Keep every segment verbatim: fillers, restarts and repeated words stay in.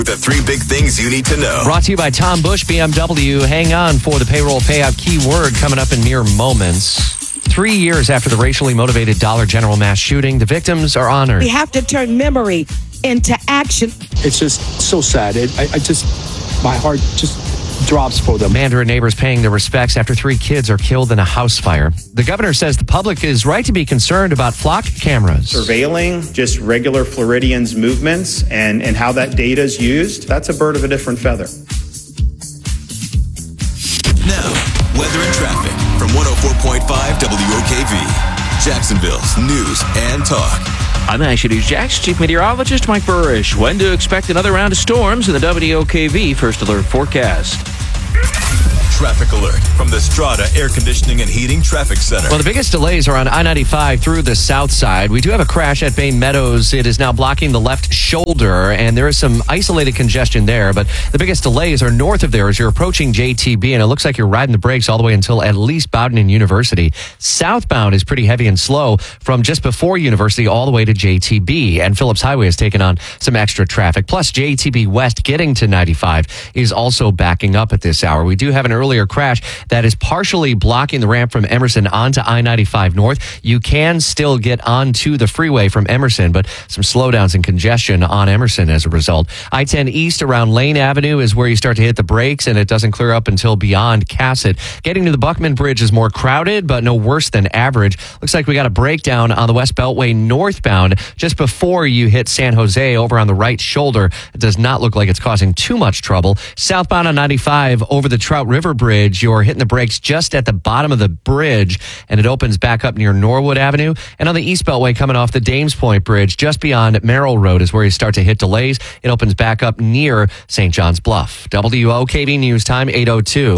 The three big things you need to know. Brought to you by Tom Bush B M W. Hang on for the payroll payout keyword coming up in mere moments. Three years after the racially motivated Dollar General mass shooting, the victims are honored. We have to turn memory into action. It's just so sad. It, I, I just, my heart just drops for them. Mandarin neighbors paying their respects after three kids are killed in a house fire. The governor says the public is right to be concerned about flock cameras. Surveilling just regular Floridians' movements and, and how that data is used, that's a bird of a different feather. Now, weather and traffic from one oh four point five W O K V, Jacksonville's news and talk. I'm Action News Jax Chief Meteorologist Mike Burrish. When to expect another round of storms in the W O K V First Alert forecast. Traffic alert from the Strata Air Conditioning and Heating Traffic Center. Well, the biggest delays are on I ninety-five through the south side. We do have a crash at Bain Meadows. It is now blocking the left shoulder, and there is some isolated congestion there. But the biggest delays are north of there as you're approaching J T B, and it looks like you're riding the brakes all the way until at least Bowdoin and University. Southbound is pretty heavy and slow from just before University all the way to J T B, and Phillips Highway has taken on some extra traffic. Plus, J T B West getting to ninety-five is also backing up at this hour. We do have an earlier crash that is partially blocking the ramp from Emerson onto I ninety-five North. You can still get onto the freeway from Emerson, but some slowdowns and congestion on Emerson as a result. I ten East around Lane Avenue is where you start to hit the brakes, and it doesn't clear up until beyond Cassett. Getting to the Buckman Bridge is more crowded, but no worse than average. Looks like we got a breakdown on the West Beltway northbound just before you hit San Jose over on the right shoulder. It does not look like it's causing too much trouble. Southbound on ninety-five over the Trout River Bridge, you're hitting the brakes just at the bottom of the bridge, and it opens back up near Norwood Avenue. And on the East Beltway coming off the Dames Point Bridge, just beyond Merrill Road is where you start to hit delays. It opens back up near Saint John's Bluff. W O K V News Time, eight oh two.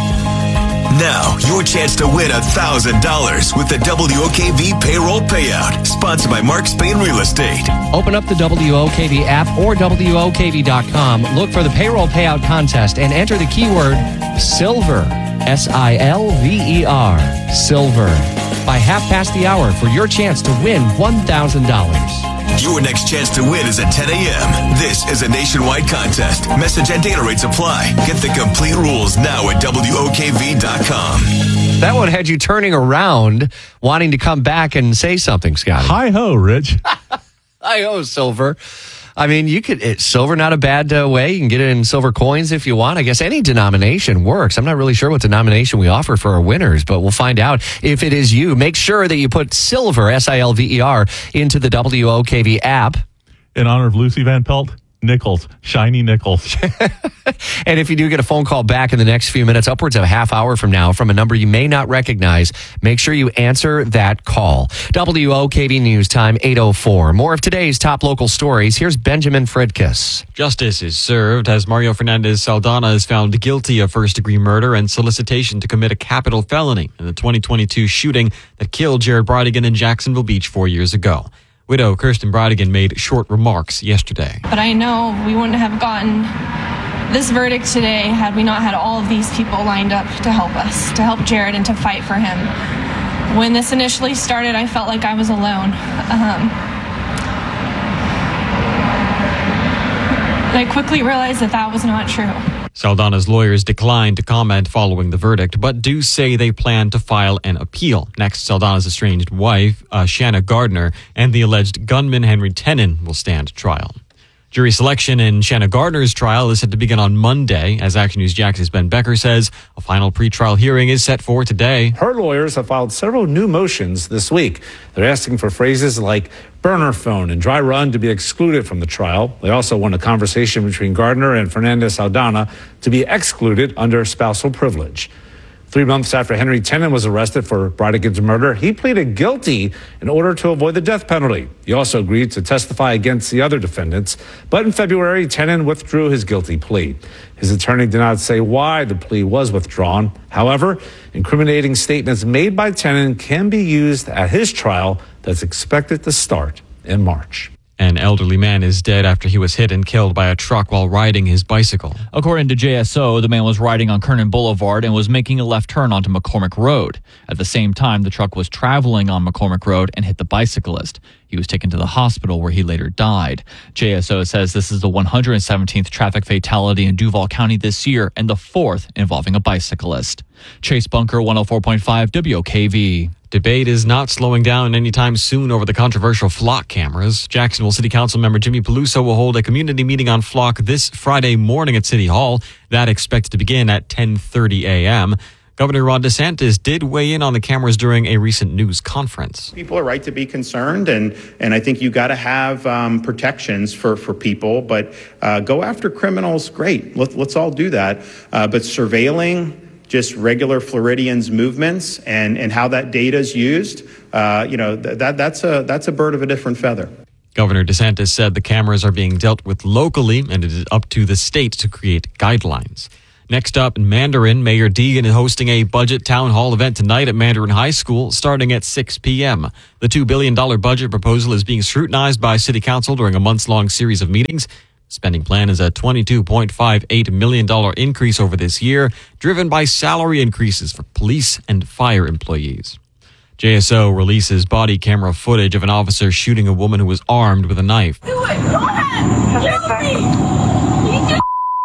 Now, your chance to win one thousand dollars with the W O K V Payroll Payout, sponsored by Mark Spain Real Estate. Open up the W O K V app or W O K V dot com. Look for the Payroll Payout Contest and enter the keyword SILVER. S I L V E R. Silver. By half past the hour for your chance to win one thousand dollars. Your next chance to win is at ten a.m. This is a nationwide contest. Message and data rates apply. Get the complete rules now at W O K V dot com. That one had you turning around, wanting to come back and say something, Scotty. Hi-ho, Rich. Hi-ho, Silver. I mean, you could, it, silver, not a bad uh, way. You can get it in silver coins if you want. I guess any denomination works. I'm not really sure what denomination we offer for our winners, but we'll find out if it is you. Make sure that you put silver, S I L V E R, into the W O K V app. In honor of Lucy Van Pelt, nickels, shiny nickels. And if you do get a phone call back in the next few minutes, upwards of a half hour from now, from a number you may not recognize, make sure you answer that call. W O K V News Time, eight oh four. More of today's top local stories. Here's Benjamin Fridkis. Justice is served as Mario Fernandez Saldana is found guilty of first-degree murder and solicitation to commit a capital felony in the twenty twenty-two shooting that killed Jared Brodigan in Jacksonville Beach four years ago. Widow Kirsten Brodigan made short remarks yesterday. But I know we wouldn't have gotten this verdict today had we not had all of these people lined up to help us, to help Jared and to fight for him. When this initially started, I felt like I was alone. Um, and I quickly realized that that was not true. Saldana's lawyers declined to comment following the verdict, but do say they plan to file an appeal. Next, Saldana's estranged wife, uh, Shanna Gardner, and the alleged gunman Henry Tenon will stand trial. Jury selection in Shanna Gardner's trial is set to begin on Monday. As Action News Jax's Ben Becker says, a final pretrial hearing is set for today. Her lawyers have filed several new motions this week. They're asking for phrases like burner phone and dry run to be excluded from the trial. They also want a conversation between Gardner and Fernandez Saldana to be excluded under spousal privilege. Three months after Henry Tenon was arrested for Brodigan's murder, he pleaded guilty in order to avoid the death penalty. He also agreed to testify against the other defendants. But in February, Tenon withdrew his guilty plea. His attorney did not say why the plea was withdrawn. However, incriminating statements made by Tenon can be used at his trial that's expected to start in March. An elderly man is dead after he was hit and killed by a truck while riding his bicycle. According to J S O, the man was riding on Kernan Boulevard and was making a left turn onto McCormick Road. At the same time, the truck was traveling on McCormick Road and hit the bicyclist. He was taken to the hospital where he later died. J S O says this is the one hundred seventeenth traffic fatality in Duval County this year and the fourth involving a bicyclist. Chase Bunker, one oh four point five W O K V. Debate is not slowing down anytime soon over the controversial flock cameras. Jacksonville City Council member Jimmy Peluso will hold a community meeting on flock this Friday morning at City Hall. That expected to begin at ten thirty a.m. Governor Ron DeSantis did weigh in on the cameras during a recent news conference. People are right to be concerned, and, and I think you got to have um, protections for, for people, but uh, go after criminals, great. Let, let's all do that. Uh, but surveilling just regular Floridians' movements and, and how that data is used, uh, you know, th- that that's a that's a bird of a different feather. Governor DeSantis said the cameras are being dealt with locally, and it is up to the state to create guidelines. Next up, in Mandarin, Mayor Deegan is hosting a budget town hall event tonight at Mandarin High School starting at six p.m. The two billion dollars budget proposal is being scrutinized by City Council during a months-long series of meetings. Spending plan is a twenty-two point five eight million dollars increase over this year, driven by salary increases for police and fire employees. J S O releases body camera footage of an officer shooting a woman who was armed with a knife. Do it! Go ahead! Shoot me!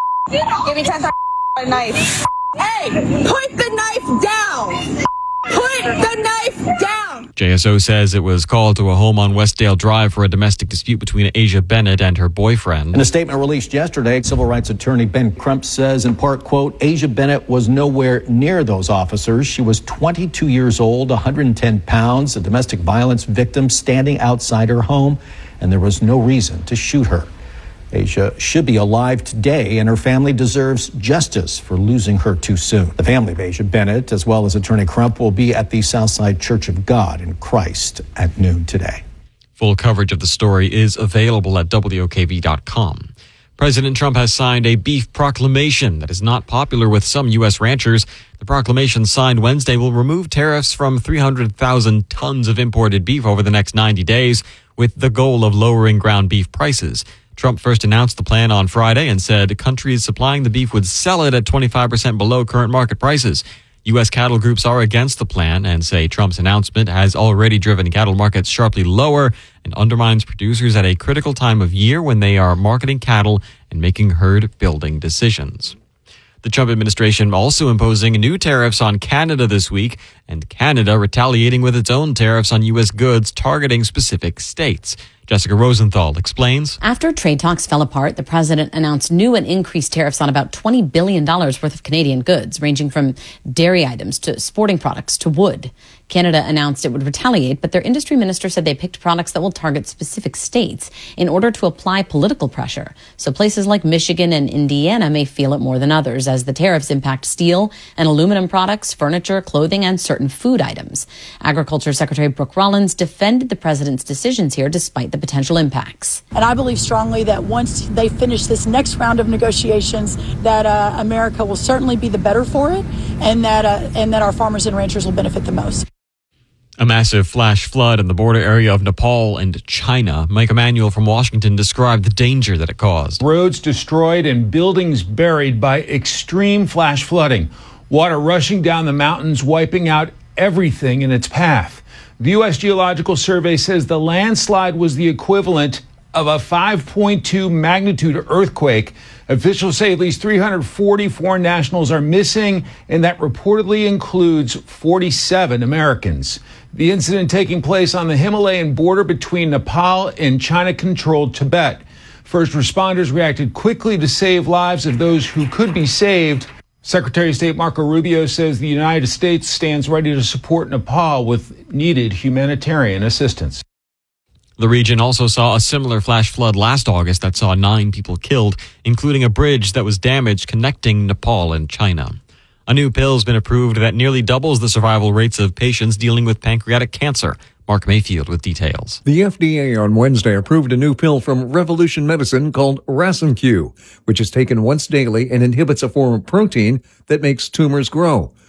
Give me ten seconds. Knife. Hey! Put the knife down! Put the knife down! J S O says it was called to a home on Westdale Drive for a domestic dispute between Asia Bennett and her boyfriend. In a statement released yesterday, civil rights attorney Ben Crump says, in part, quote, Asia Bennett was nowhere near those officers. She was twenty-two years old, one hundred ten pounds, a domestic violence victim standing outside her home, and there was no reason to shoot her. Asia should be alive today, and her family deserves justice for losing her too soon. The family of Asia Bennett, as well as Attorney Crump, will be at the Southside Church of God in Christ at noon today. Full coverage of the story is available at W O K V dot com. President Trump has signed a beef proclamation that is not popular with some U S ranchers. The proclamation signed Wednesday will remove tariffs from three hundred thousand tons of imported beef over the next ninety days, with the goal of lowering ground beef prices. Trump first announced the plan on Friday and said countries supplying the beef would sell it at twenty-five percent below current market prices. U S cattle groups are against the plan and say Trump's announcement has already driven cattle markets sharply lower and undermines producers at a critical time of year when they are marketing cattle and making herd building decisions. The Trump administration also imposing new tariffs on Canada this week, and Canada retaliating with its own tariffs on U S goods targeting specific states. Jessica Rosenthal explains. After trade talks fell apart, the president announced new and increased tariffs on about twenty billion dollars worth of Canadian goods, ranging from dairy items to sporting products to wood. Canada announced it would retaliate, but their industry minister said they picked products that will target specific states in order to apply political pressure. So places like Michigan and Indiana may feel it more than others, as the tariffs impact steel and aluminum products, furniture, clothing, and certain food items. Agriculture Secretary Brooke Rollins defended the president's decisions here despite the potential impacts. And I believe strongly that once they finish this next round of negotiations, that uh, America will certainly be the better for it, and that uh, and that our farmers and ranchers will benefit the most. A massive flash flood in the border area of Nepal and China. Mike Emanuel from Washington described the danger that it caused. Roads destroyed and buildings buried by extreme flash flooding. Water rushing down the mountains, wiping out everything in its path. The U S Geological Survey says the landslide was the equivalent of a five point two magnitude earthquake. Officials say at least three hundred forty foreign nationals are missing, and that reportedly includes forty-seven Americans. The incident taking place on the Himalayan border between Nepal and China-controlled Tibet. First responders reacted quickly to save lives of those who could be saved. Secretary of State Marco Rubio says the United States stands ready to support Nepal with needed humanitarian assistance. The region also saw a similar flash flood last August that saw nine people killed, including a bridge that was damaged connecting Nepal and China. A new pill has been approved that nearly doubles the survival rates of patients dealing with pancreatic cancer. Mark Mayfield with details. The F D A on Wednesday approved a new pill from Revolution Medicine called Rasenq, which is taken once daily and inhibits a form of protein that makes tumors grow.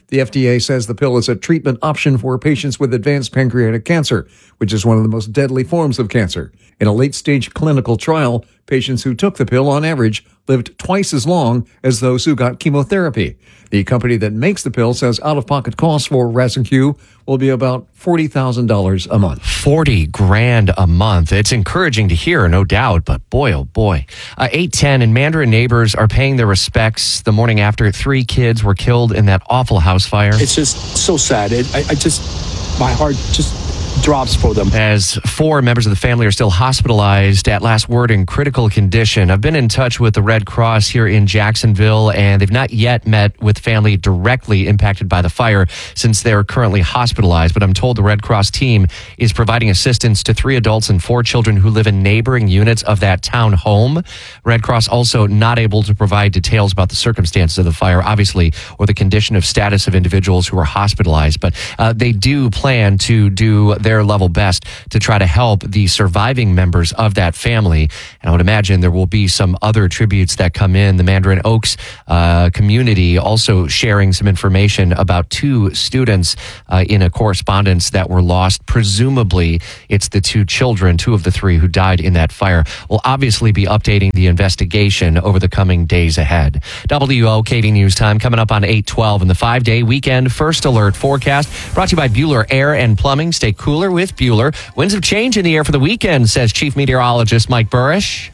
The F D A says the pill is a treatment option for patients with advanced pancreatic cancer, which is one of the most deadly forms of cancer. In a late-stage clinical trial, patients who took the pill on average lived twice as long as those who got chemotherapy. The company that makes the pill says out-of-pocket costs for Razin-Q will be about forty thousand dollars a month. forty grand a month. It's encouraging to hear, no doubt, but boy, oh boy. Uh, eight ten and Mandarin neighbors are paying their respects the morning after three kids were killed in that awful house fire. It's just so sad. It, I, I just, my heart just drops for them. As four members of the family are still hospitalized, at last word in critical condition. I've been in touch with the Red Cross here in Jacksonville, and they've not yet met with family directly impacted by the fire since they're currently hospitalized. But I'm told the Red Cross team is providing assistance to three adults and four children who live in neighboring units of that town home. Red Cross also not able to provide details about the circumstances of the fire, obviously, or the condition of status of individuals who are hospitalized. But uh, they do plan to do their level best to try to help the surviving members of that family. And I would imagine there will be some other tributes that come in. The Mandarin Oaks uh, community also sharing some information about two students uh, in a correspondence that were lost. Presumably, it's the two children, two of the three who died in that fire. We'll obviously be updating the investigation over the coming days ahead. W O K V News Time coming up on eight twelve in the five-day weekend first alert forecast brought to you by Bueller Air and Plumbing. Stay cool with Bueller. Winds of change in the air for the weekend, says Chief Meteorologist Mike Burrish.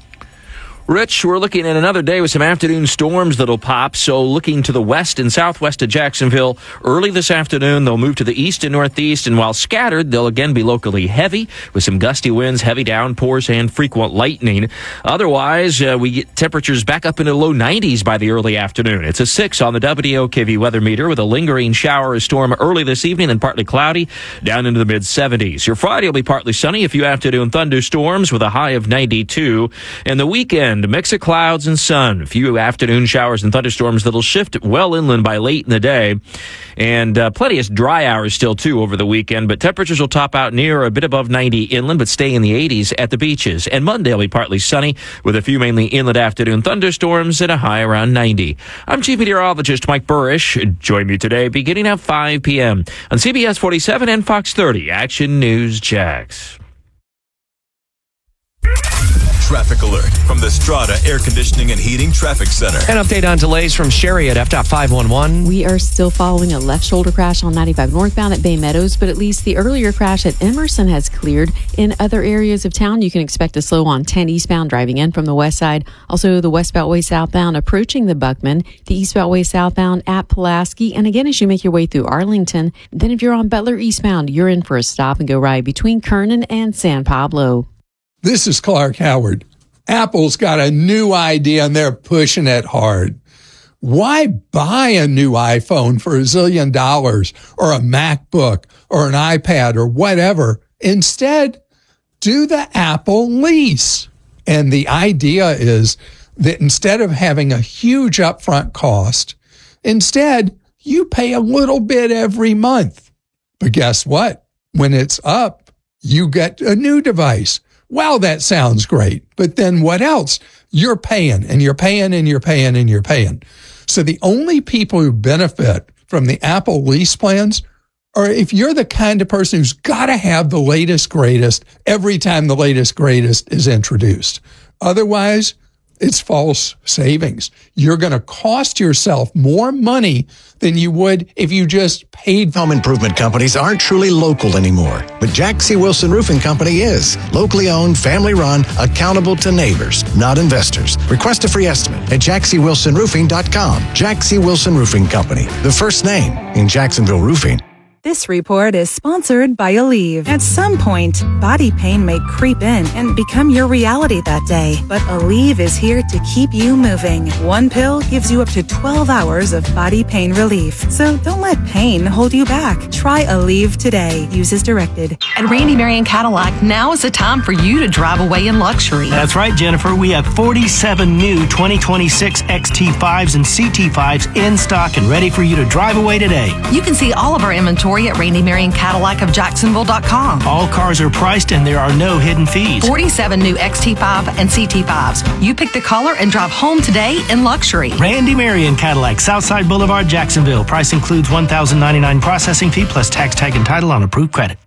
Rich, we're looking at another day with some afternoon storms that'll pop. So looking to the west and southwest of Jacksonville early this afternoon, they'll move to the east and northeast. And while scattered, they'll again be locally heavy with some gusty winds, heavy downpours, and frequent lightning. Otherwise, uh, we get temperatures back up into the low nineties by the early afternoon. It's a six on the W O K V weather meter with a lingering shower or storm early this evening and partly cloudy down into the mid seventies. Your Friday will be partly sunny, a few afternoon thunderstorms with a high of ninety-two. And the weekend, a mix of clouds and sun. A few afternoon showers and thunderstorms that'll shift well inland by late in the day. And uh, plenty of dry hours still, too, over the weekend. But temperatures will top out near a bit above ninety inland, but stay in the eighties at the beaches. And Monday will be partly sunny with a few mainly inland afternoon thunderstorms and a high around ninety. I'm Chief Meteorologist Mike Burrish. Join me today beginning at five p.m. on C B S forty-seven and Fox thirty. Action News Jax. Traffic alert from the Strata Air Conditioning and Heating Traffic Center. An update on delays from Sherry at F dot five one one. We are still following a left shoulder crash on ninety-five northbound at Bay Meadows, but at least the earlier crash at Emerson has cleared. In other areas of town, you can expect a slow on ten eastbound driving in from the west side. Also, the West Beltway southbound approaching the Buckman, the East Beltway southbound at Pulaski, and again as you make your way through Arlington. Then if you're on Butler eastbound, you're in for a stop and go ride between Kernan and San Pablo. This is Clark Howard. Apple's got a new idea and they're pushing it hard. Why buy a new iPhone for a zillion dollars or a MacBook or an iPad or whatever? Instead, do the Apple lease. And the idea is that instead of having a huge upfront cost, instead you pay a little bit every month. But guess what? When it's up, you get a new device. Well, that sounds great. But then what else? You're paying and you're paying and you're paying and you're paying. So the only people who benefit from the Apple lease plans are if you're the kind of person who's got to have the latest, greatest every time the latest, greatest is introduced. Otherwise, it's false savings. You're going to cost yourself more money than you would if you just paid. Home improvement companies aren't truly local anymore, but Jack C. Wilson Roofing Company is. Locally owned, family run, accountable to neighbors, not investors. Request a free estimate at jack c wilson roofing dot com. Jack C. Wilson Roofing Company, the first name in Jacksonville roofing. This report is sponsored by Aleve. At some point, body pain may creep in and become your reality that day. But Aleve is here to keep you moving. One pill gives you up to twelve hours of body pain relief. So don't let pain hold you back. Try Aleve today. Use as directed. At Randy Marion Cadillac, now is the time for you to drive away in luxury. That's right, Jennifer. We have forty-seven new twenty twenty-six X T fives and C T fives in stock and ready for you to drive away today. You can see all of our inventory for you at Randy Marion Cadillac of Jacksonville dot com. All cars are priced and there are no hidden fees. forty-seven new X T five and C T fives. You pick the color and drive home today in luxury. Randy Marion Cadillac, Southside Boulevard, Jacksonville. Price includes one thousand ninety-nine dollars processing fee plus tax, tag, and title on approved credit.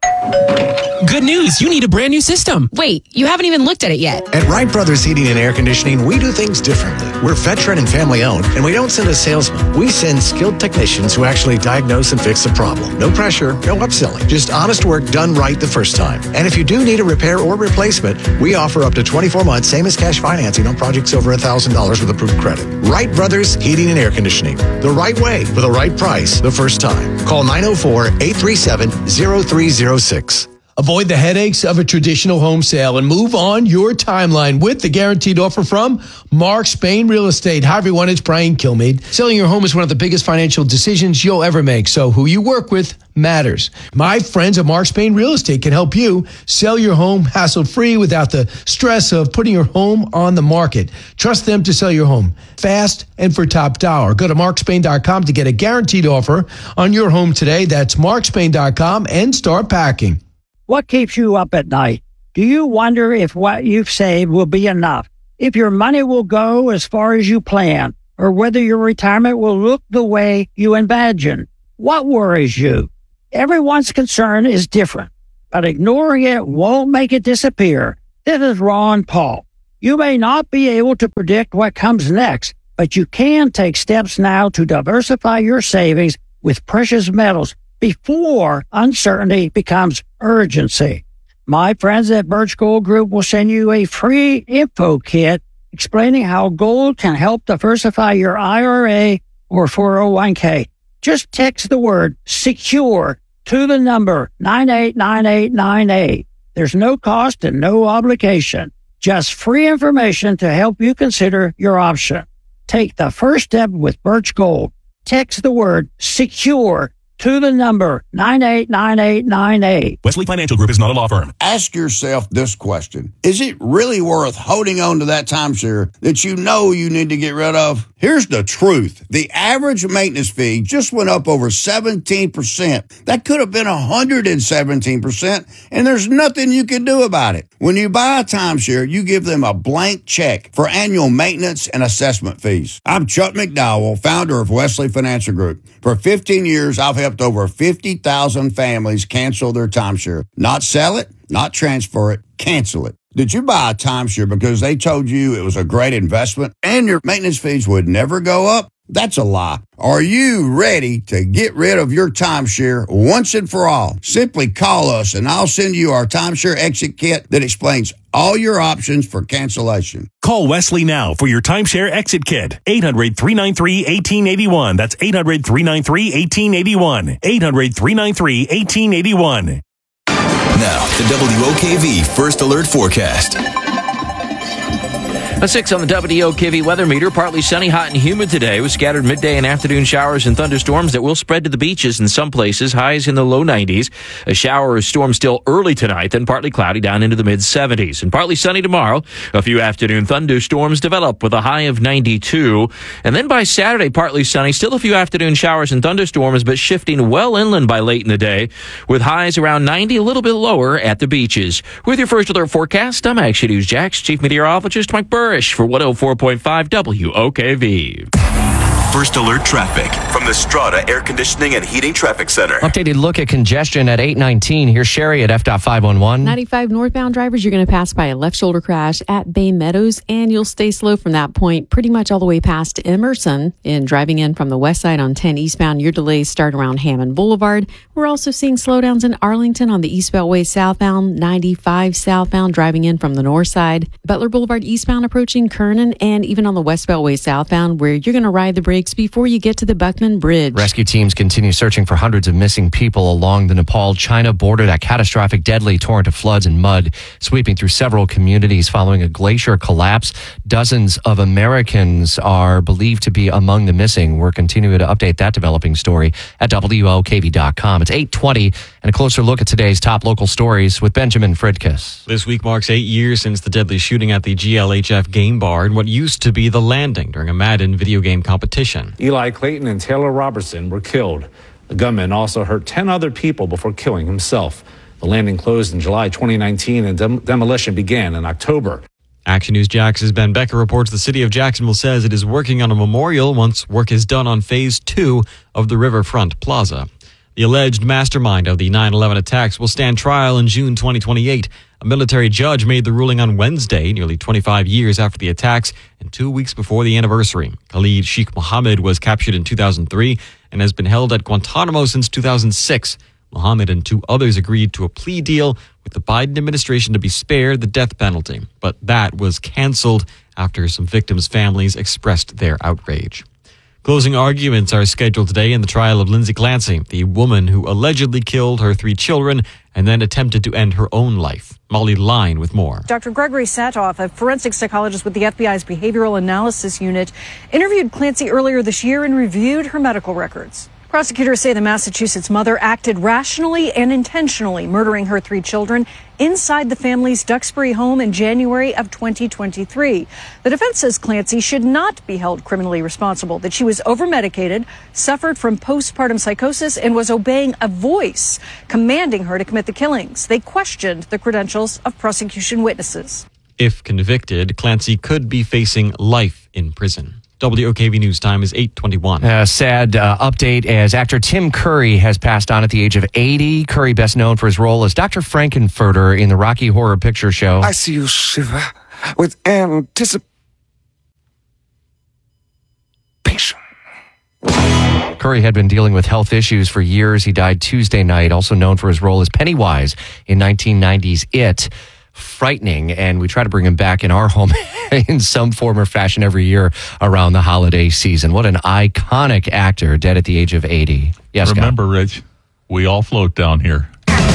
Good news, you need a brand new system. Wait, you haven't even looked at it yet. At Wright Brothers Heating and Air Conditioning, we do things differently. We're veteran and family owned, and we don't send a salesman. We send skilled technicians who actually diagnose and fix the problem. No pressure, no upselling, just honest work done right the first time. And if you do need a repair or replacement, we offer up to twenty-four months, same as cash financing on projects over one thousand dollars with approved credit. Wright Brothers Heating and Air Conditioning. The right way for the right price the first time. Call nine oh four, eight three seven, oh three oh six. Avoid the headaches of a traditional home sale and move on your timeline with the guaranteed offer from Mark Spain Real Estate. Hi, everyone. It's Brian Kilmeade. Selling your home is one of the biggest financial decisions you'll ever make, so who you work with matters. My friends at Mark Spain Real Estate can help you sell your home hassle-free without the stress of putting your home on the market. Trust them to sell your home fast and for top dollar. Go to mark spain dot com to get a guaranteed offer on your home today. That's mark spain dot com and start packing. What keeps you up at night? Do you wonder if what you've saved will be enough? If your money will go as far as you plan? Or whether your retirement will look the way you imagine? What worries you? Everyone's concern is different, but ignoring it won't make it disappear. This is Ron Paul. You may not be able to predict what comes next, but you can take steps now to diversify your savings with precious metals before uncertainty becomes urgency. My friends at Birch Gold Group will send you a free info kit explaining how gold can help diversify your I R A or four oh one k. Just text the word SECURE to the number nine eight nine eight nine eight. There's no cost and no obligation. Just free information to help you consider your option. Take the first step with Birch Gold. Text the word SECURE to the number nine eight nine eight nine eight. Wesley Financial Group is not a law firm. Ask yourself this question. Is it really worth holding on to that timeshare that you know you need to get rid of? Here's the truth. The average maintenance fee just went up over seventeen percent. That could have been one hundred seventeen percent, and there's nothing you can do about it. When you buy a timeshare, you give them a blank check for annual maintenance and assessment fees. I'm Chuck McDowell, founder of Wesley Financial Group. For fifteen years, I've helped over fifty thousand families cancel their timeshare. Not sell it, not transfer it, cancel it. Did you buy a timeshare because they told you it was a great investment and your maintenance fees would never go up? That's a lie. Are you ready to get rid of your timeshare once and for all? Simply call us and I'll send you our timeshare exit kit that explains all your options for cancellation. Call Wesley now for your timeshare exit kit. eight hundred, three nine three, one eight eight one. That's eight hundred, three nine three, one eight eight one. eight hundred, three nine three, one eight eight one. Now, the W O K V First Alert Forecast. A six on the W O K V weather meter. Partly sunny, hot, and humid today with scattered midday and afternoon showers and thunderstorms that will spread to the beaches in some places. Highs in the low nineties. A shower or storm still early tonight, then partly cloudy down into the mid seventies. And partly sunny tomorrow. A few afternoon thunderstorms develop with a high of ninety-two. And then by Saturday, partly sunny. Still a few afternoon showers and thunderstorms, but shifting well inland by late in the day with highs around ninety, a little bit lower at the beaches. With your First Alert forecast, I'm Action News Jax Chief Meteorologist Mike Burr for one oh four point five W O K V. First Alert traffic from the Strata Air Conditioning and Heating Traffic Center. Updated look at congestion at eight nineteen. Here's Sherry at F dot five one one. ninety-five northbound drivers, you're going to pass by a left shoulder crash at Bay Meadows, and you'll stay slow from that point pretty much all the way past Emerson. In driving in from the west side on ten eastbound, your delays start around Hammond Boulevard. We're also seeing slowdowns in Arlington on the East Beltway southbound, ninety-five southbound driving in from the north side. Butler Boulevard eastbound approaching Kernan, and even on the West Beltway southbound where you're going to ride the brakes before you get to the Buckman Bridge. Rescue teams continue searching for hundreds of missing people along the Nepal-China border. That catastrophic, deadly torrent of floods and mud sweeping through several communities following a glacier collapse. Dozens of Americans are believed to be among the missing. We're continuing to update that developing story at W O K V dot com. It's eight twenty, and a closer look at today's top local stories with Benjamin Fridkes. This week marks eight years since the deadly shooting at the G L H F game bar in what used to be the Landing during a Madden video game competition. Eli Clayton and Taylor Robertson were killed. The gunman also hurt ten other people before killing himself. The landing closed in July twenty nineteen and dem- demolition began in October. Action News Jax's Ben Becker reports the city of Jacksonville says it is working on a memorial once work is done on phase two of the Riverfront Plaza. The alleged mastermind of the nine eleven attacks will stand trial in June twenty twenty-eight. A military judge made the ruling on Wednesday, nearly twenty-five years after the attacks and two weeks before the anniversary. Khalid Sheikh Mohammed was captured in two thousand three and has been held at Guantanamo since two thousand six. Mohammed and two others agreed to a plea deal with the Biden administration to be spared the death penalty, but that was canceled after some victims' families expressed their outrage. Closing arguments are scheduled today in the trial of Lindsay Clancy, the woman who allegedly killed her three children and then attempted to end her own life. Molly Line with more. Doctor Gregory Satoff, a forensic psychologist with the F B I's Behavioral Analysis Unit, interviewed Clancy earlier this year and reviewed her medical records. Prosecutors say the Massachusetts mother acted rationally and intentionally, murdering her three children inside the family's Duxbury home in January of twenty twenty-three. The defense says Clancy should not be held criminally responsible, that she was overmedicated, suffered from postpartum psychosis, and was obeying a voice commanding her to commit the killings. They questioned the credentials of prosecution witnesses. If convicted, Clancy could be facing life in prison. W O K V News time is eight twenty-one. A sad uh, update as actor Tim Curry has passed on at the age of eighty. Curry, best known for his role as Doctor Frankenfurter in the Rocky Horror Picture Show. I see you shiver with anticipation. Curry had been dealing with health issues for years. He died Tuesday night, also known for his role as Pennywise in nineteen ninety's It. Frightening, and we try to bring him back in our home in some form or fashion every year around the holiday season. What an iconic actor, dead at the age of eighty. Yes, remember, Scott? Rich, we all float down here.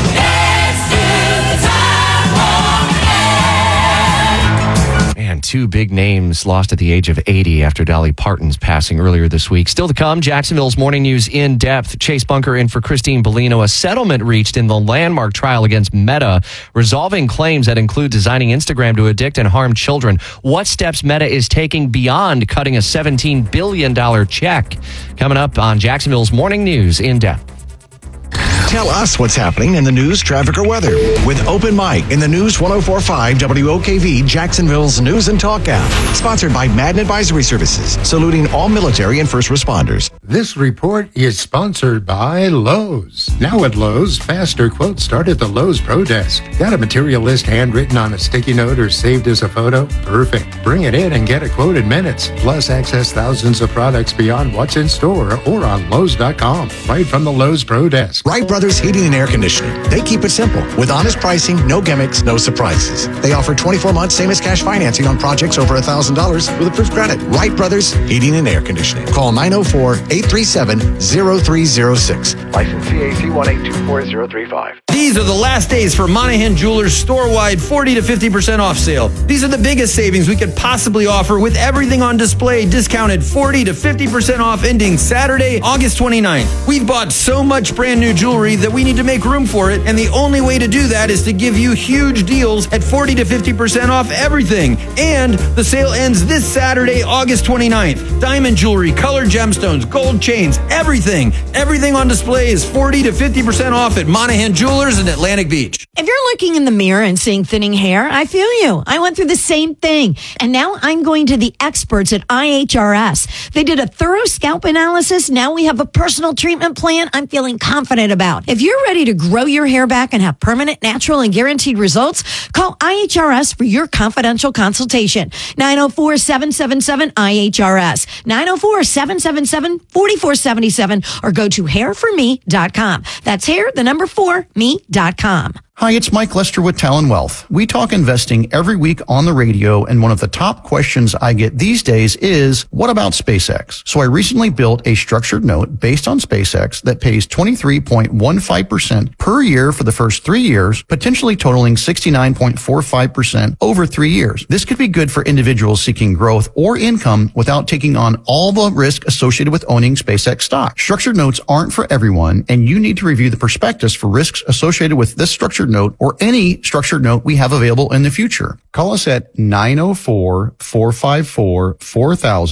Man, two big names lost at the age of eighty after Dolly Parton's passing earlier this week. Still to come, Jacksonville's Morning News in depth. Chase Bunker in for Christine Bellino. A settlement reached in the landmark trial against Meta, resolving claims that include designing Instagram to addict and harm children. What steps Meta is taking beyond cutting a seventeen billion dollars check? Coming up on Jacksonville's Morning News in depth. Tell us what's happening in the news, traffic, or weather with Open Mic in the News ten forty-five W O K V, Jacksonville's News and Talk app. Sponsored by Madden Advisory Services, saluting all military and first responders. This report is sponsored by Lowe's. Now at Lowe's, faster quotes start at the Lowe's Pro Desk. Got a material list handwritten on a sticky note or saved as a photo? Perfect. Bring it in and get a quote in minutes. Plus, access thousands of products beyond what's in store or on Lowe's dot com. Right from the Lowe's Pro Desk. Wright Brothers Heating and Air Conditioning. They keep it simple with honest pricing, no gimmicks, no surprises. They offer twenty-four months same as cash financing on projects over one thousand dollars with approved credit. Wright Brothers Heating and Air Conditioning. Call nine oh four, eight three seven, oh three oh six. License C A C one eight two four zero three five. These are the last days for Monahan Jewelers store-wide forty to fifty percent off sale. These are the biggest savings we could possibly offer with everything on display discounted forty to fifty percent off ending Saturday, August twenty-ninth. We've bought so much brand new jewelry that we need to make room for it, and the only way to do that is to give you huge deals at forty to fifty percent off everything. And the sale ends this Saturday, August twenty-ninth. Diamond jewelry, colored gemstones, gold chains, everything. Everything on display is forty to fifty percent off at Monahan Jewelers in Atlantic Beach. If you're looking in the mirror and seeing thinning hair, I feel you. I went through the same thing. And now I'm going to the experts at I H R S. They did a thorough scalp analysis. Now we have a personal treatment plan I'm feeling confident about. If you're ready to grow your hair back and have permanent, natural, and guaranteed results, call I H R S for your confidential consultation. nine oh four, seven seven seven, I H R S. nine oh four, seven seven seven, four four seven seven or go to hair for me dot com. That's hair, the number four, me dot com. Hi, it's Mike Lester with Talon Wealth. We talk investing every week on the radio, and one of the top questions I get these days is, what about SpaceX? So I recently built a structured note based on SpaceX that pays twenty-three point one five percent per year for the first three years, potentially totaling sixty-nine point four five percent over three years. This could be good for individuals seeking growth or income without taking on all the risk associated with owning SpaceX stock. Structured notes aren't for everyone, and you need to review the prospectus for risks associated with this structured note or any structured note we have available in the future. Call us at nine oh four, four five four, four thousand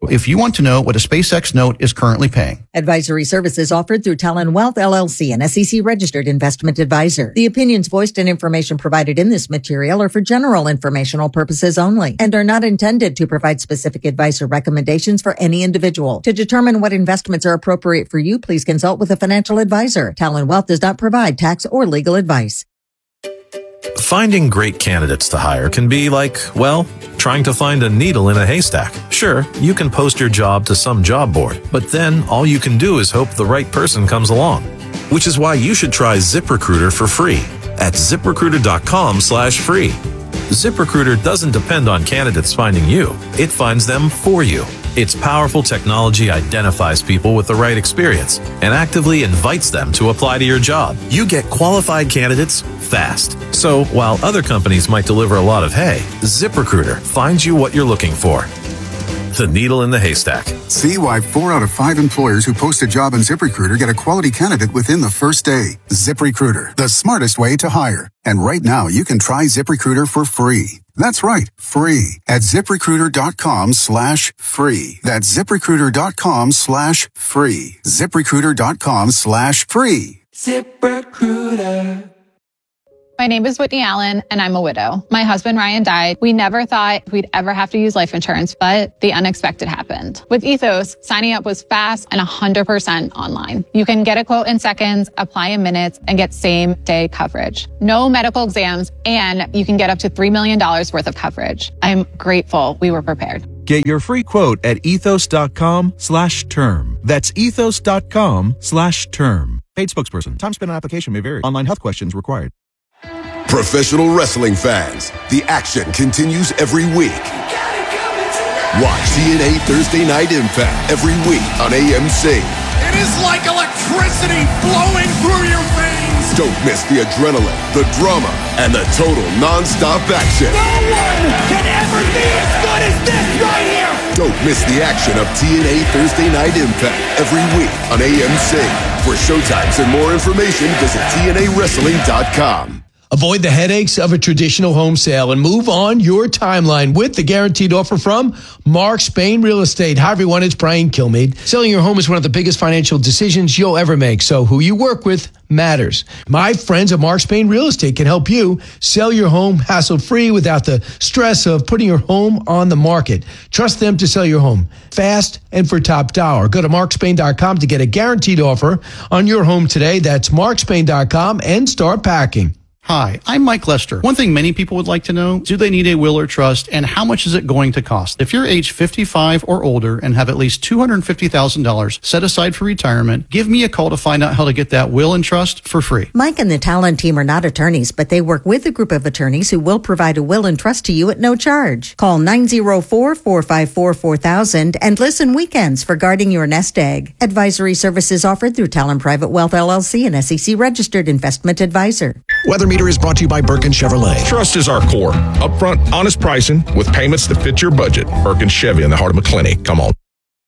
if you want to know what a SpaceX note is currently paying. Advisory services offered through Talon Wealth, L L C, an S E C-registered investment advisor. The opinions voiced and information provided in this material are for general informational purposes only and are not intended to provide specific advice or recommendations for any individual. To determine what investments are appropriate for you, please consult with a financial advisor. Talon Wealth does not provide tax or legal advice. Finding great candidates to hire can be like, well, trying to find a needle in a haystack. Sure, you can post your job to some job board, but then all you can do is hope the right person comes along. Which is why you should try ZipRecruiter for free at ZipRecruiter.com slash free. ZipRecruiter doesn't depend on candidates finding you. It finds them for you. Its powerful technology identifies people with the right experience and actively invites them to apply to your job. You get qualified candidates fast. So while other companies might deliver a lot of hay, ZipRecruiter finds you what you're looking for. The needle in the haystack. See why four out of five employers who post a job on ZipRecruiter get a quality candidate within the first day. ZipRecruiter, the smartest way to hire. And right now, you can try ZipRecruiter for free. That's right, free at ZipRecruiter.com slash free. That's ZipRecruiter.com slash free. ZipRecruiter.com slash free. ZipRecruiter. My name is Whitney Allen, and I'm a widow. My husband, Ryan, died. We never thought we'd ever have to use life insurance, but the unexpected happened. With Ethos, signing up was fast and one hundred percent online. You can get a quote in seconds, apply in minutes, and get same-day coverage. No medical exams, and you can get up to three million dollars worth of coverage. I'm grateful we were prepared. Get your free quote at ethos.com slash term. That's ethos.com slash term. Paid spokesperson. Time spent on application may vary. Online health questions required. Professional wrestling fans, the action continues every week. Watch T N A Thursday Night Impact every week on A M C. It is like electricity flowing through your veins. Don't miss the adrenaline, the drama, and the total non-stop action. No one can ever be as good as this right here. Don't miss the action of T N A Thursday Night Impact every week on A M C. For showtimes and more information, visit T N A wrestling dot com. Avoid the headaches of a traditional home sale and move on your timeline with the guaranteed offer from Mark Spain Real Estate. Hi, everyone. It's Brian Kilmeade. Selling your home is one of the biggest financial decisions you'll ever make, so who you work with matters. My friends at Mark Spain Real Estate can help you sell your home hassle-free without the stress of putting your home on the market. Trust them to sell your home fast and for top dollar. Go to mark spain dot com to get a guaranteed offer on your home today. That's mark spain dot com and start packing. Hi, I'm Mike Lester. One thing many people would like to know, do they need a will or trust, and how much is it going to cost? If you're age fifty-five or older and have at least two hundred fifty thousand dollars set aside for retirement, give me a call to find out how to get that will and trust for free. Mike and the Talon team are not attorneys, but they work with a group of attorneys who will provide a will and trust to you at no charge. Call nine oh four, four five four, four thousand and listen weekends for guarding your nest egg. Advisory services offered through Talon Private Wealth, L L C, an S E C-registered investment advisor. Weather Meter is brought to you by Birkin Chevrolet. Trust is our core. Upfront, honest pricing with payments that fit your budget. Birkin Chevy in the heart of McClinney. Come on.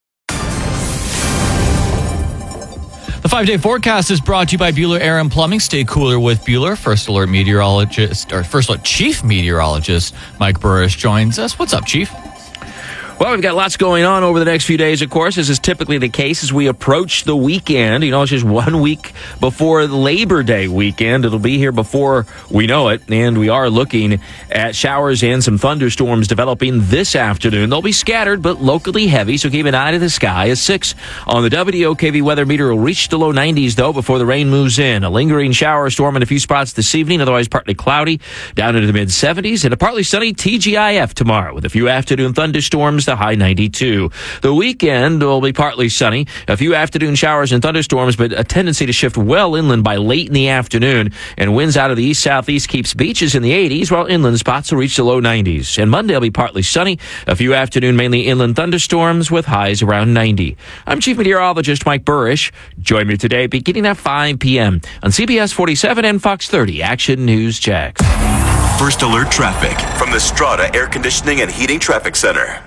The five-day forecast is brought to you by Bueller Air and Plumbing. Stay cooler with Bueller. First Alert meteorologist, or First Alert Chief Meteorologist Mike Burrish joins us. What's up, Chief? Well, we've got lots going on over the next few days, of course, as is typically the case as we approach the weekend. You know, it's just one week before Labor Day weekend. It'll be here before we know it, and we are looking at showers and some thunderstorms developing this afternoon. They'll be scattered, but locally heavy, so keep an eye to the sky. A six on the W O K V weather meter will reach the low nineties, though, before the rain moves in. A lingering shower storm in a few spots this evening, otherwise partly cloudy, down into the mid-seventies, and a partly sunny T G I F tomorrow with a few afternoon thunderstorms, the high ninety-two. The weekend will be partly sunny, a few afternoon showers and thunderstorms, but a tendency to shift well inland by late in the afternoon, and winds out of the east-southeast keeps beaches in the eighties, while inland spots will reach the low nineties. And Monday will be partly sunny, a few afternoon mainly inland thunderstorms with highs around ninety. I'm Chief Meteorologist Mike Burrish. Join me today beginning at five p.m. on C B S forty-seven and Fox thirty Action News Jax. First Alert traffic from the Strata Air Conditioning and Heating Traffic Center.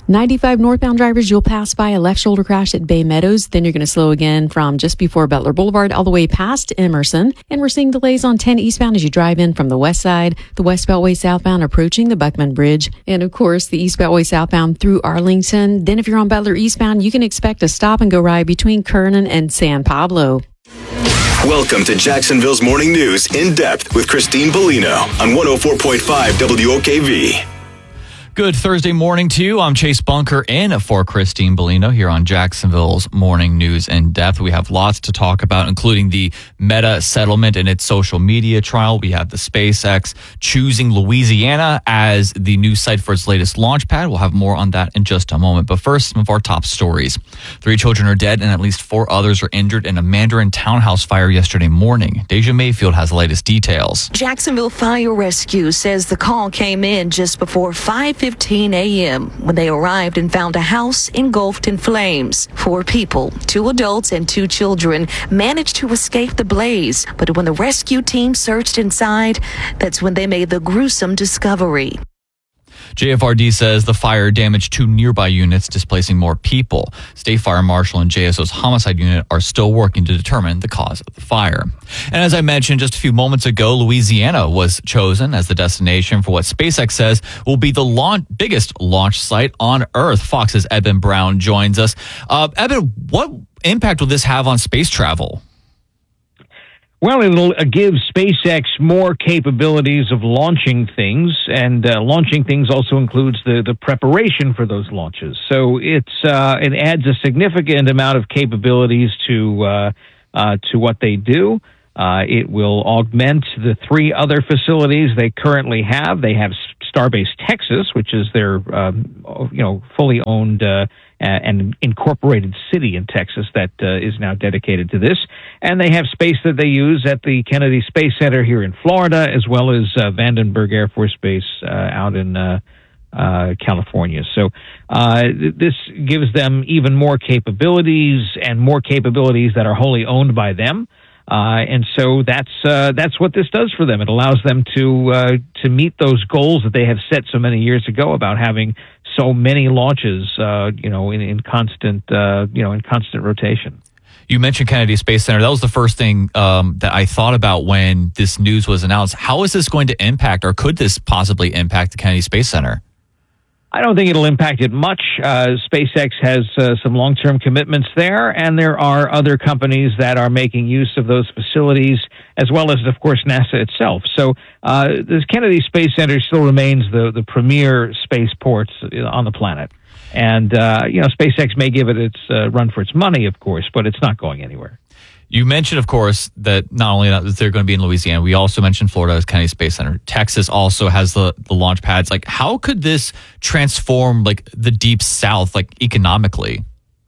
ninety-five northbound drivers, you'll pass by a left shoulder crash at Bay Meadows. Then you're going to slow again from just before Butler Boulevard all the way past Emerson. And we're seeing delays on ten eastbound as you drive in from the west side, the West Beltway southbound approaching the Buckman Bridge. And of course, the East Beltway southbound through Arlington. Then if you're on Butler eastbound, you can expect a stop and go ride between Kernan and San Pablo. Welcome to Jacksonville's Morning News in depth with Christine Bellino on one oh four point five W O K V. Good Thursday morning to you. I'm Chase Bunker in for Christine Bellino here on Jacksonville's Morning News in Depth. We have lots to talk about, including the Meta settlement and its social media trial. We have the SpaceX choosing Louisiana as the new site for its latest launch pad. We'll have more on that in just a moment. But first, some of our top stories. Three children are dead and at least four others are injured in a Mandarin townhouse fire yesterday morning. Deja Mayfield has the latest details. Jacksonville Fire Rescue says the call came in just before five fifteen a.m. when they arrived and found a house engulfed in flames. Four people, two adults and two children, managed to escape the blaze. But when the rescue team searched inside, that's when they made the gruesome discovery. J F R D says the fire damaged two nearby units, displacing more people. State Fire Marshal and J S O's homicide unit are still working to determine the cause of the fire. And as I mentioned just a few moments ago, Louisiana was chosen as the destination for what SpaceX says will be the launch, biggest launch site on Earth. Fox's Eben Brown joins us. Uh, Eben, what impact will this have on space travel? Well, it'll give SpaceX more capabilities of launching things, and uh, launching things also includes the, the preparation for those launches. So it's uh, it adds a significant amount of capabilities to uh, uh, to what they do. Uh, it will augment the three other facilities they currently have. They have Starbase Texas, which is their um, you know fully owned uh, and incorporated city in Texas that uh, is now dedicated to this. And they have space that they use at the Kennedy Space Center here in Florida, as well as uh, Vandenberg Air Force Base uh, out in uh, uh, California. So uh, th- this gives them even more capabilities and more capabilities that are wholly owned by them. Uh, and so that's uh, that's what this does for them. It allows them to uh, to meet those goals that they have set so many years ago about having so many launches, uh, you know, in, in constant, uh, you know, in constant rotation. You mentioned Kennedy Space Center. That was the first thing um, that I thought about when this news was announced. How is this going to impact, or could this possibly impact the Kennedy Space Center? I don't think it'll impact it much. Uh, SpaceX has uh, some long-term commitments there, and there are other companies that are making use of those facilities, as well as, of course, NASA itself. So uh, this Kennedy Space Center still remains the, the premier spaceport on the planet. And, uh, you know, SpaceX may give it its uh, run for its money, of course, but it's not going anywhere. You mentioned, of course, that not only that they're going to be in Louisiana, we also mentioned Florida's Kennedy Space Center. Texas also has the, the launch pads. Like, how could this transform, like, the Deep South, like, economically?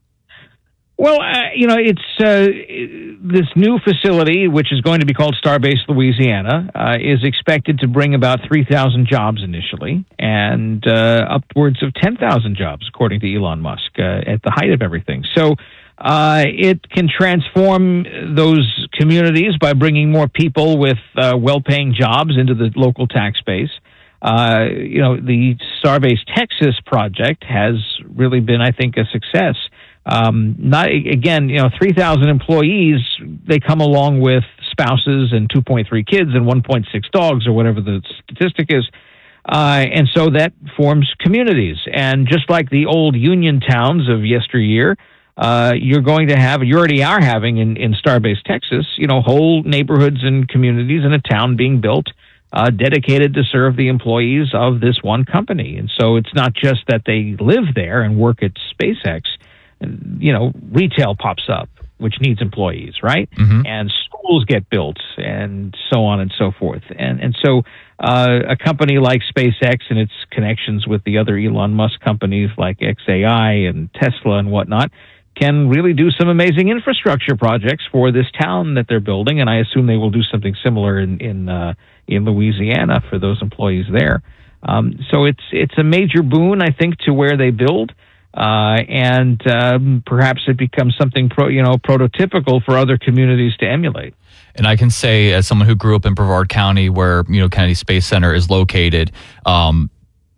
Well, uh, you know, it's uh, this new facility, which is going to be called Starbase Louisiana, uh, is expected to bring about three thousand jobs initially, and uh, upwards of ten thousand jobs, according to Elon Musk, uh, at the height of everything. So uh, it can transform those communities by bringing more people with uh, well-paying jobs into the local tax base. Uh, you know, the Starbase Texas project has really been, I think, a success. Um, not again, you know, three thousand employees, they come along with spouses and two point three kids and one point six dogs or whatever the statistic is. Uh, and so that forms communities. And just like the old union towns of yesteryear, uh, you're going to have, you already are having in, in Starbase, Texas, you know, whole neighborhoods and communities in a town being built, uh, dedicated to serve the employees of this one company. And so it's not just that they live there and work at SpaceX. You know, retail pops up, which needs employees, right? Mm-hmm. And schools get built, and so on and so forth. And and so uh, a company like SpaceX and its connections with the other Elon Musk companies like X A I and Tesla and whatnot can really do some amazing infrastructure projects for this town that they're building. And I assume they will do something similar in in uh, in Louisiana for those employees there. Um, so it's it's a major boon, I think, to where they build. Uh, and um, perhaps it becomes something pro, you know, prototypical for other communities to emulate. And I can say, as someone who grew up in Brevard County, where, you know, Kennedy Space Center is located, um,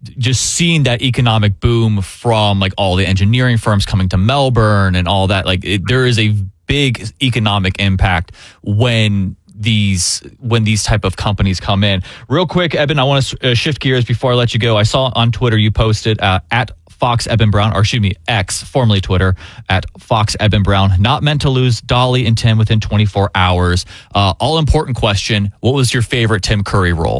just seeing that economic boom from like all the engineering firms coming to Melbourne and all that, like it, there is a big economic impact when these when these type of companies come in. Real quick, Eben, I want to uh, shift gears before I let you go. I saw on Twitter you posted uh, at Fox Eben Brown, or excuse me, X, formerly Twitter, at Fox Eben Brown, not meant to lose Dolly and Tim within twenty-four hours. Uh, all important question. What was your favorite Tim Curry role?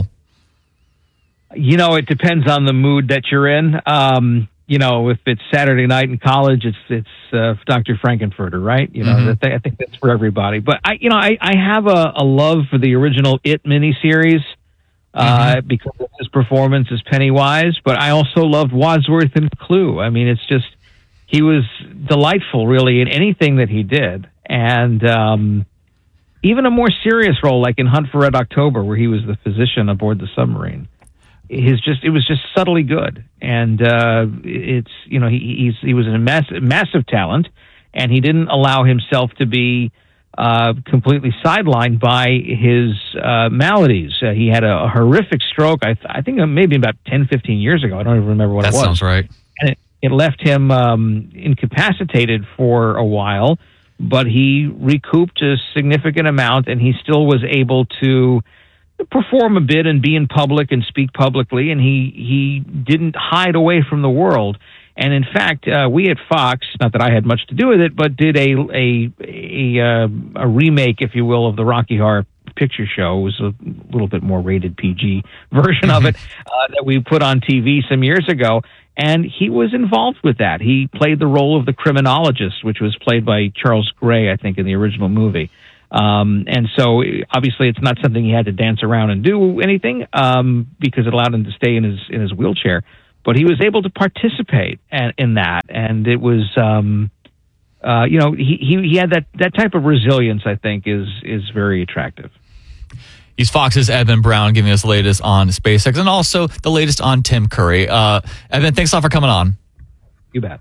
You know, it depends on the mood that you're in. Um, you know, if it's Saturday night in college, it's it's uh, Doctor Frankenfurter, right? You know, Mm-hmm. that, I think that's for everybody. But I, you know, I, I have a, a love for the original It miniseries uh, Mm-hmm. because of his performance as Pennywise. But I also loved Wadsworth and Clue. I mean, it's just he was delightful, really, in anything that he did, and um, even a more serious role like in Hunt for Red October, where he was the physician aboard the submarine. His just it was just subtly good, and uh, it's you know he he's he was a massive massive talent, and he didn't allow himself to be uh, completely sidelined by his uh, maladies. Uh, he had a, a horrific stroke. I th- I think maybe about ten, fifteen years ago. I don't even remember what That it was. sounds right. And it, it left him um, incapacitated for a while, but he recouped a significant amount, and he still was able to perform a bit and be in public and speak publicly, and he he didn't hide away from the world. And in fact, uh, we at Fox, not that I had much to do with it, but did a a a, uh, a remake, if you will, of the Rocky Horror Picture Show. It was a little bit more rated P G version of it uh, that we put on T V some years ago. And he was involved with that. He played the role of the criminologist, which was played by Charles Gray, I think, in the original movie. Um, and so obviously it's not something he had to dance around and do anything, um, because it allowed him to stay in his, in his wheelchair, but he was able to participate and, in that. And it was, um, uh, you know, he, he, he had that, that type of resilience, I think is, is very attractive. He's Fox's Eben Brown, giving us the latest on SpaceX and also the latest on Tim Curry. Uh, Eben, thanks a lot for coming on. You bet.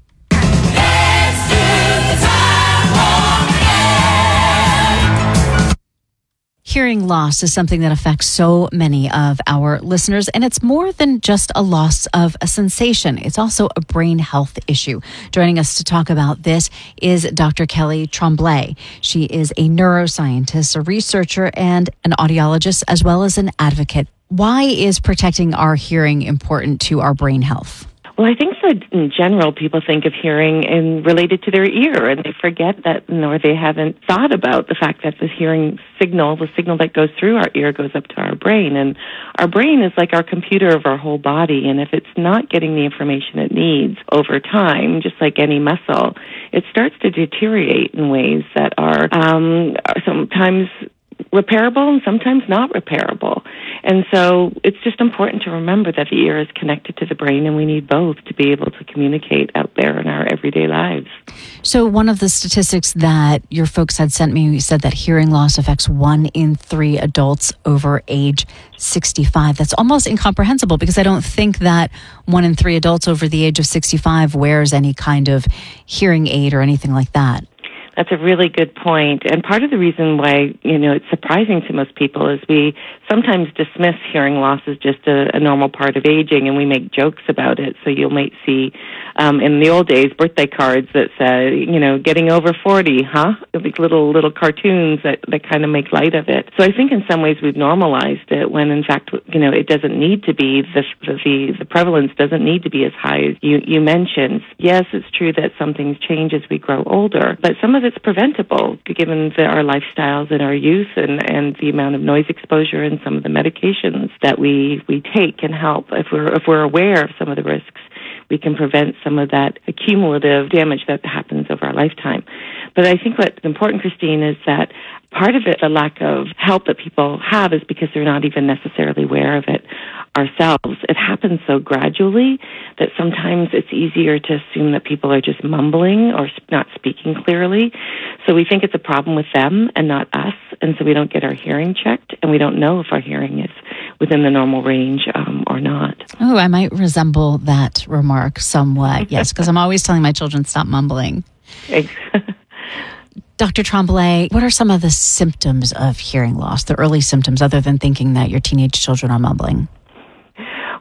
Hearing loss is something that affects so many of our listeners, and it's more than just a loss of a sensation. It's also a brain health issue. Joining us to talk about this is Doctor Kelly Tremblay. She is a neuroscientist, a researcher, and an audiologist, as well as an advocate. Why is protecting our hearing important to our brain health? Well, I think that in general, people think of hearing in related to their ear, and they forget that, or they haven't thought about the fact that the hearing signal, the signal that goes through our ear, goes up to our brain. And our brain is like our computer of our whole body, and if it's not getting the information it needs over time, just like any muscle, it starts to deteriorate in ways that are, um, are sometimes repairable and sometimes not repairable. And so it's just important to remember that the ear is connected to the brain, and we need both to be able to communicate out there in our everyday lives. So one of the statistics that your folks had sent me said that hearing loss affects one in three adults over age sixty-five. That's almost incomprehensible, because I don't think that one in three adults over the age of sixty-five wears any kind of hearing aid or anything like that. That's a really good point. And part of the reason why, you know, it's surprising to most people is we sometimes dismiss hearing loss as just a, a normal part of aging, and we make jokes about it. So you might see um, in the old days birthday cards that say, you know, getting over forty, huh? Like little little cartoons that, that kind of make light of it. So I think in some ways we've normalized it when in fact, you know, it doesn't need to be, the the, the prevalence doesn't need to be as high as you, you mentioned. Yes, it's true that some things change as we grow older, but some of it's preventable given the, our lifestyles and our youth and, and the amount of noise exposure and some of the medications that we, we take can help. If we're, if we're aware of some of the risks, we can prevent some of that accumulative damage that happens over our lifetime. But I think what's important, Christine, is that part of it, the lack of help that people have, is because they're not even necessarily aware of it ourselves. It happens so gradually that sometimes it's easier to assume that people are just mumbling or not speaking clearly. So we think it's a problem with them and not us, and so we don't get our hearing checked, and we don't know if our hearing is within the normal range um, or not. Oh, I might resemble that remark somewhat, yes, because I'm always telling my children, stop mumbling. Doctor Tremblay, what are some of the symptoms of hearing loss, the early symptoms, other than thinking that your teenage children are mumbling?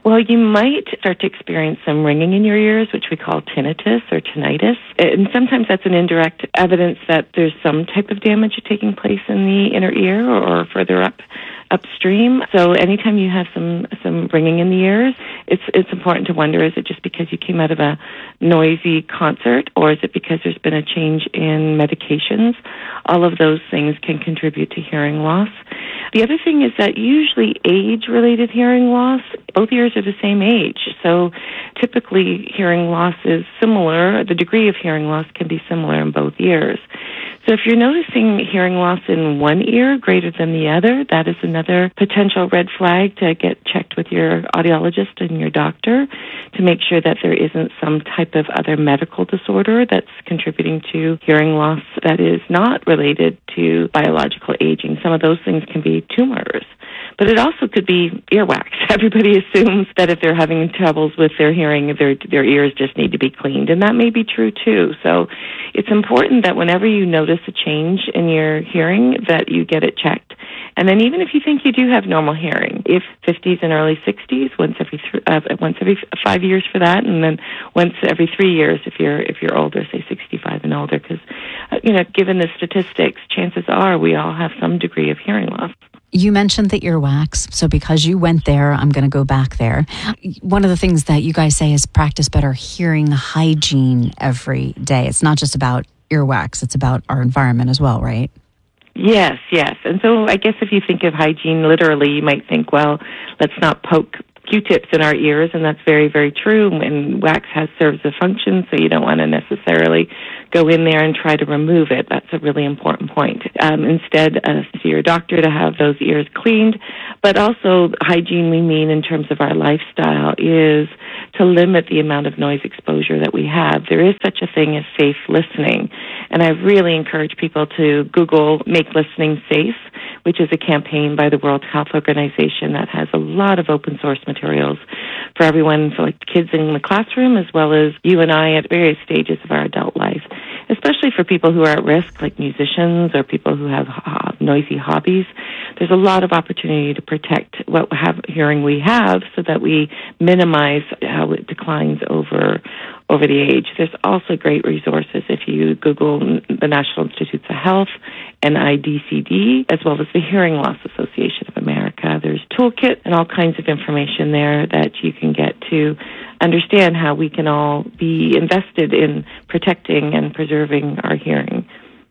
Well, you might start to experience some ringing in your ears, which we call tinnitus or tinnitus. And sometimes that's an indirect evidence that there's some type of damage taking place in the inner ear or further up upstream. So anytime you have some some ringing in the ears, it's it's important to wonder, is it just because you came out of a noisy concert, or is it because there's been a change in medications? All of those things can contribute to hearing loss. The other thing is that usually age-related hearing loss, both ears are the same age. So typically hearing loss is similar. The degree of hearing loss can be similar in both ears. So if you're noticing hearing loss in one ear greater than the other, that is another potential red flag to get checked with your audiologist and your doctor to make sure that there isn't some type of other medical disorder that's contributing to hearing loss that is not related to biological aging. Some of those things can be tumors. But it also could be earwax. Everybody assumes that if they're having troubles with their hearing, their their ears just need to be cleaned, and that may be true too. So it's important that whenever you notice a change in your hearing, that you get it checked. And then even if you think you do have normal hearing, if fifties and early sixties, once every th- uh, once every five years for that, and then once every three years if you're if you're older, say sixty-five and older, because uh, you know, given the statistics, chances are we all have some degree of hearing loss. You mentioned the earwax, so because you went there, I'm going to go back there. One of the things that you guys say is practice better hearing hygiene every day. It's not just about earwax, it's about our environment as well, right? Yes, yes. And so I guess if you think of hygiene literally, you might think, well, let's not poke Q-tips in our ears, and that's very, very true. And wax has serves a function, so you don't want to necessarily go in there and try to remove it. That's a really important point. Um, instead, uh, see your doctor to have those ears cleaned. But also, hygiene we mean in terms of our lifestyle is to limit the amount of noise exposure that we have. There is such a thing as safe listening, and I really encourage people to Google Make Listening Safe, which is a campaign by the World Health Organization that has a lot of open source materials for everyone, for like kids in the classroom, as well as you and I at various stages of our adult life, especially for people who are at risk, like musicians or people who have uh, noisy hobbies. There's a lot of opportunity to protect what have, hearing we have so that we minimize how it declines over over the age. There's also great resources if you Google the National Institutes of Health, N I D C D, as well as the Hearing Loss Association of America. There's toolkit and all kinds of information there that you can get to understand how we can all be invested in protecting and preserving our hearing.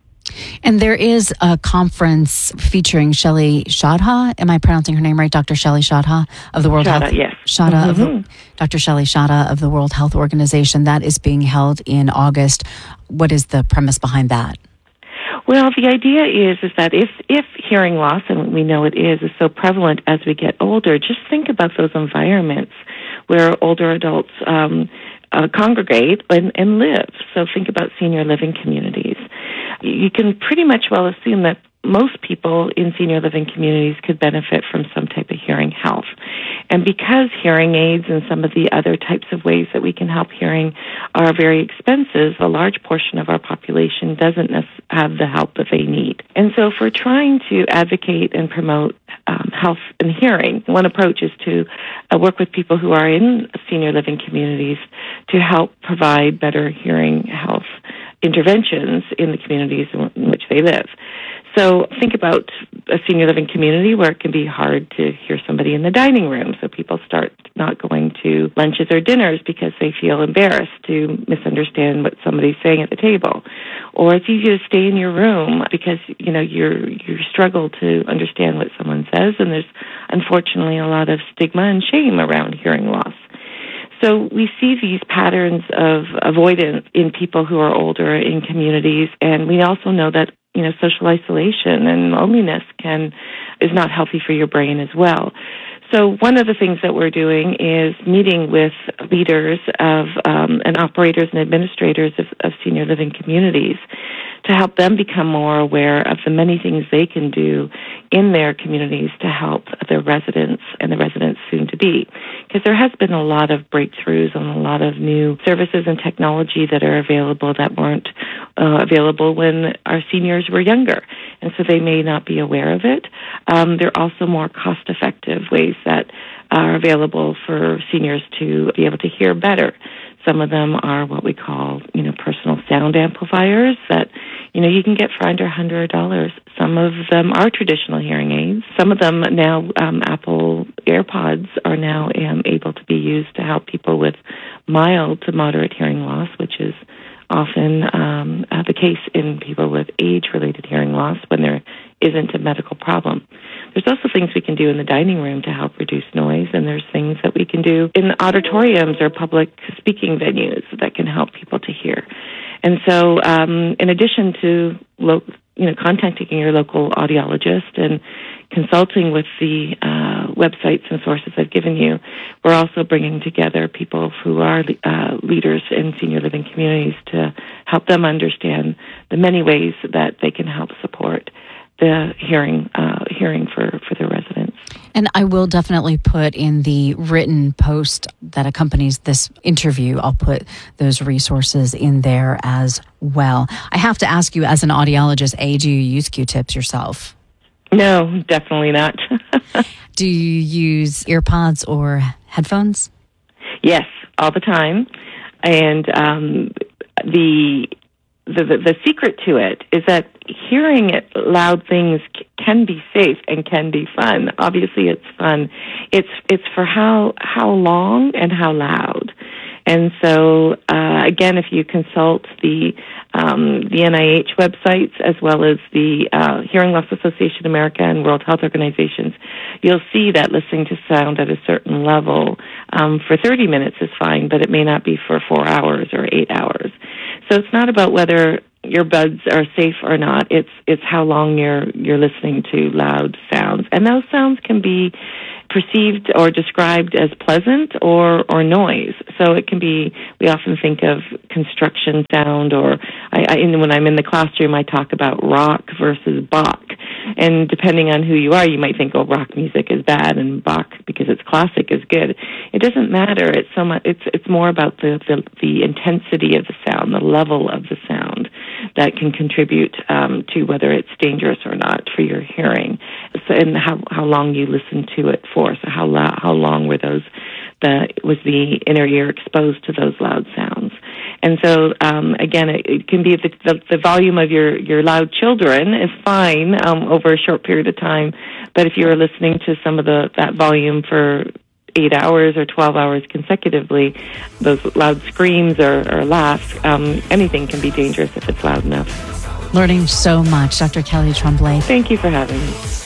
And there is a conference featuring Shelley Shadha. Am I pronouncing her name right? Doctor Shelley Shadha of the World Shadha, Health. Yes. Shadha mm-hmm. of the, Doctor Shelley Shadha of the World Health Organization. That is being held in August. What is the premise behind that? Well, the idea is is that if if hearing loss, and we know it is, is so prevalent as we get older, just think about those environments where older adults um, uh, congregate and, and live. So think about senior living communities. You can pretty much well assume that most people in senior living communities could benefit from some type of hearing health. And because hearing aids and some of the other types of ways that we can help hearing are very expensive, a large portion of our population doesn't have the help that they need. And so if we're trying to advocate and promote um, health and hearing, one approach is to uh, work with people who are in senior living communities to help provide better hearing health interventions in the communities in which they live. So think about a senior living community where it can be hard to hear somebody in the dining room. So people start not going to lunches or dinners because they feel embarrassed to misunderstand what somebody's saying at the table. Or it's easy to stay in your room because, you know, you're, you struggle to understand what someone says. And there's unfortunately a lot of stigma and shame around hearing loss. So we see these patterns of avoidance in people who are older in communities, and we also know that, you know, social isolation and loneliness can is not healthy for your brain as well. So one of the things that we're doing is meeting with leaders of um, and operators and administrators of, of senior living communities to help them become more aware of the many things they can do in their communities to help their residents and the residents soon to be. Because there has been a lot of breakthroughs and a lot of new services and technology that are available that weren't uh, available when our seniors were younger. And so they may not be aware of it. Um, there are also more cost-effective ways that are available for seniors to be able to hear better. Some of them are what we call, you know, personal sound amplifiers that, you know, you can get for under one hundred dollars. Some of them are traditional hearing aids. Some of them now, um, Apple AirPods are now um, able to be used to help people with mild to moderate hearing loss, which is often um, uh, the case in people with age-related hearing loss when there isn't a medical problem. There's also things we can do in the dining room to help reduce noise, and there's things that we can do in auditoriums or public speaking venues that can help people to hear. And so, um, in addition to lo- you know, contacting your local audiologist and consulting with the uh, websites and sources I've given you, we're also bringing together people who are uh, leaders in senior living communities to help them understand the many ways that they can help support the hearing uh, hearing for, for their residents. And I will definitely put in the written post that accompanies this interview, I'll put those resources in there as well. I have to ask you, as an audiologist, A, do you use Q-tips yourself? No, definitely not. Do you use earpods or headphones? Yes, all the time. And um, the, the the the secret to it is that hearing it, loud things c- can be safe and can be fun. Obviously, it's fun. It's it's for how how long and how loud. And so, uh, again, if you consult the um, the N I H websites as well as the uh, Hearing Loss Association America and World Health Organizations, you'll see that listening to sound at a certain level um, for thirty minutes is fine, but it may not be for four hours or eight hours. So it's not about whether your buds are safe or not. It's it's how long you're you're listening to loud sounds, and those sounds can be perceived or described as pleasant or or noise. So it can be. We often think of construction sound, or I, I when I'm in the classroom, I talk about rock versus Bach. And depending on who you are, you might think, oh, rock music is bad and Bach, because it's classic, is good. It doesn't matter. It's so much. It's it's more about the the, the intensity of the sound, the level of the sound, that can contribute um, to whether it's dangerous or not for your hearing, so, and how how long you listen to it for. So how lo- how long were those the was the inner ear exposed to those loud sounds? And so, um, again, it, it can be the, the, the volume of your, your loud children is fine um, over a short period of time, but if you're listening to some of the that volume for eight hours or twelve hours consecutively, those loud screams or, or laughs, um, anything can be dangerous if it's loud enough. Learning so much. Doctor Kelly Tremblay. Thank you for having me.